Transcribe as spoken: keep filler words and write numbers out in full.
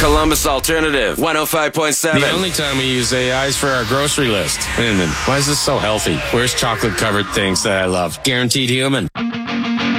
Columbus Alternative, one oh five point seven. The only time we use A I is for our grocery list. Wait a minute, why is this so healthy? Where's chocolate-covered things that I love? Guaranteed human.